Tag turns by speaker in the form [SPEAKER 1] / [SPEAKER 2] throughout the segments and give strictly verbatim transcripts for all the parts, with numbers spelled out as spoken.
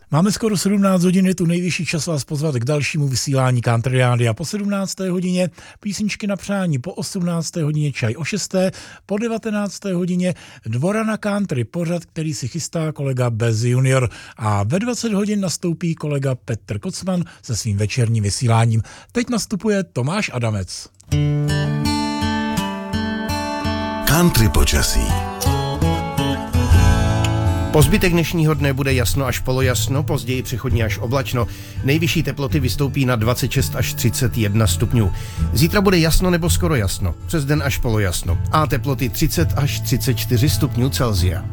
[SPEAKER 1] Máme skoro sedmnáct hodin, je tu nejvyšší čas vás pozvat k dalšímu vysílání Country Rádia. Po sedmnácté hodině písničky na přání, po osmnácté hodině čaj o šesté, po devatenácté hodině Dvora na country, pořad, který si chystá kolega Bez junior. A ve dvacet hodin nastoupí kolega Petr Kocman se svým večerním vysíláním. Teď nastupuje Tomáš Adamec.
[SPEAKER 2] Country počasí.
[SPEAKER 3] Po zbytek dnešního dne bude jasno až polojasno, později přechodně až oblačno. Nejvyšší teploty vystoupí na dvacet šest až třicet jedna stupňů. Zítra bude jasno nebo skoro jasno, přes den až polojasno. A teploty třicet až třicet čtyři stupňů Celsia.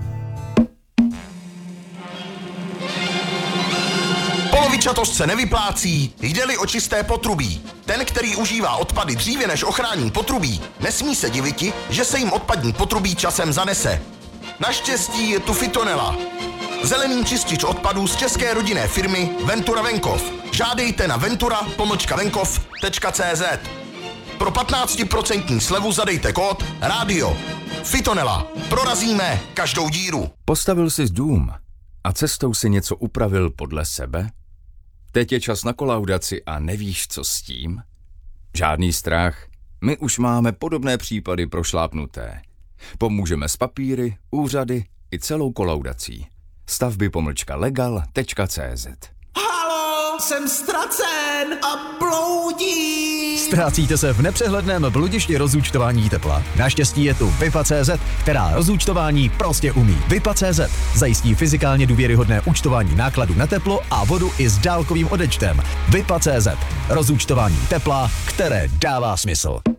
[SPEAKER 4] Polovičatost se nevyplácí, jde-li o čisté potrubí. Ten, který užívá odpady dříve než ochrání potrubí, nesmí se diviti, že se jim odpadní potrubí časem zanese. Naštěstí je tu Fitonela. Zelený čistič odpadů z české rodinné firmy Ventura Venkov. Žádejte na ventura pomlčka venkov tečka cé zet. Pro patnáct procent slevu zadejte kód rádio. Fitonela. Prorazíme každou díru.
[SPEAKER 5] Postavil jsi dům a cestou si něco upravil podle sebe? Teď je čas na kolaudaci a nevíš, co s tím? Žádný strach. My už máme podobné případy prošlápnuté. Pomůžeme s papíry, úřady i celou kolaudací. Stavby pomlčka legal tečka cé zet.
[SPEAKER 6] Haló, jsem ztracen a bloudím.
[SPEAKER 7] Ztrácíte se v nepřehledném bludišti rozúčtování tepla. Naštěstí je tu Vipa tečka cé zet, která rozúčtování prostě umí. Vipa tečka cé zet zajistí fyzikálně důvěryhodné účtování nákladu na teplo a vodu i s dálkovým odečtem. Vipa tečka cé zet. Rozúčtování tepla, které dává smysl.